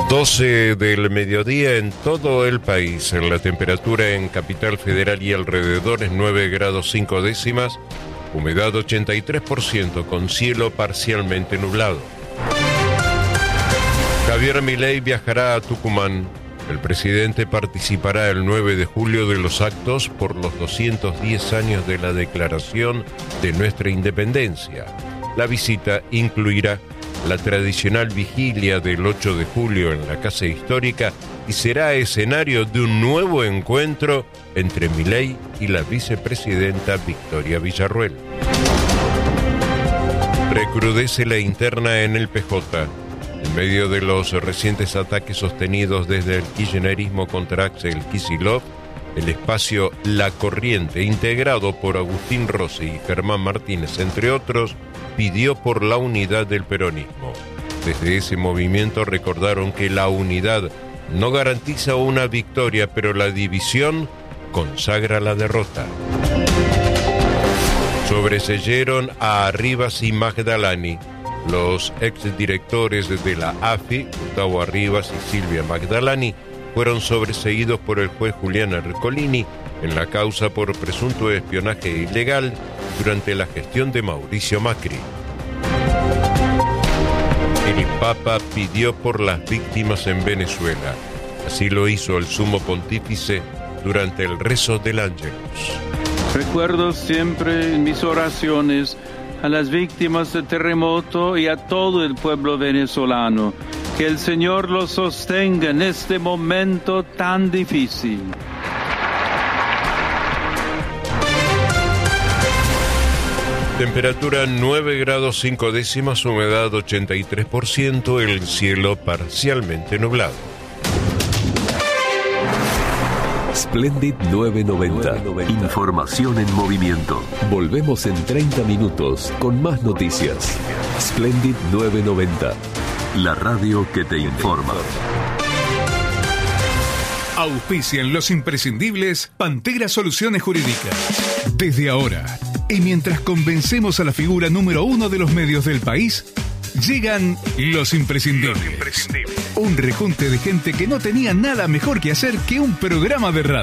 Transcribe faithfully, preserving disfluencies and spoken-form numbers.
doce del mediodía en todo el país. La temperatura en Capital Federal y alrededores nueve grados cinco décimas. Humedad ochenta y tres por ciento con cielo parcialmente nublado. Javier Milei viajará a Tucumán. El presidente participará el nueve de julio de los actos por los doscientos diez años de la declaración de nuestra independencia. La visita incluirá la tradicional vigilia del ocho de julio en la Casa Histórica y será escenario de un nuevo encuentro entre Milei y la vicepresidenta Victoria Villarruel. Recrudece la interna en el P J. En medio de los recientes ataques sostenidos desde el kirchnerismo contra Axel Kicillof, el espacio La Corriente, integrado por Agustín Rossi y Germán Martínez, entre otros, pidió por la unidad del peronismo. Desde ese movimiento recordaron que la unidad no garantiza una victoria, pero la división consagra la derrota. Sobreseyeron a Arribas y Magdalani. Los exdirectores de la A F I, Gustavo Arribas y Silvia Magdalani, fueron sobreseídos por el juez Julián Ercolini en la causa por presunto espionaje ilegal durante la gestión de Mauricio Macri. El Papa pidió por las víctimas en Venezuela. Así lo hizo el sumo pontífice durante el rezo del Ángelus. Recuerdo siempre en mis oraciones a las víctimas del terremoto y a todo el pueblo venezolano. Que el Señor los sostenga en este momento tan difícil. Temperatura nueve grados cinco décimas, humedad ochenta y tres por ciento, el cielo parcialmente nublado. Splendid nueve noventa. Información en movimiento. Volvemos en treinta minutos con más noticias. Splendid nueve noventa. La radio que te informa. Auspician los imprescindibles Pantera Soluciones Jurídicas. Desde ahora, y mientras convencemos a la figura número uno de los medios del país, llegan los imprescindibles. Los imprescindibles. Un rejunte de gente que no tenía nada mejor que hacer que un programa de radio.